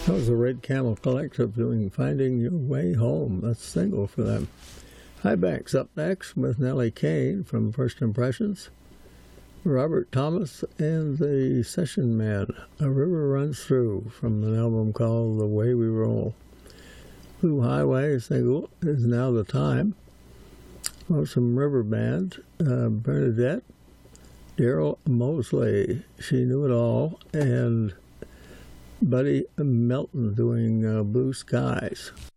That was the Red Camel Collective doing Finding Your Way Home. That's a single for them. High Banks up next with Nellie Kane from First Impressions. Robert Thomas and the Session Men, A River Runs Through, from an album called The Way We Roll. Blue Highway single is Now the Time. Well, some river band, Bernadette, Daryl Mosley, She Knew It All, and Buddy Melton doing Blue Skies.